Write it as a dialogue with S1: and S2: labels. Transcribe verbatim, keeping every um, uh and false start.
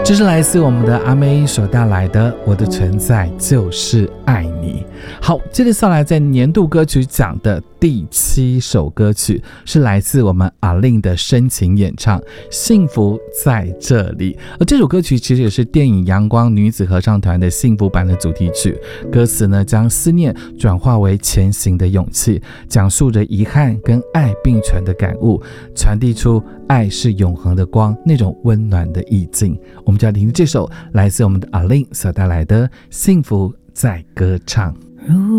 S1: 这是来自我们的阿妹所带来的《我的存在就是爱你》。好，接着下来在年度歌曲奖的第七首歌曲是来自我们阿令的深情演唱《幸福在这里》，而这首歌曲其实也是电影《阳光女子合唱团》的幸福版的主题曲。歌词呢，将思念转化为前行的勇气，讲述着遗憾跟爱并存的感悟，传递出爱是永恒的光那种温暖的意境。我们就要聆听这首来自我们的阿令所带来的《幸福在歌唱》。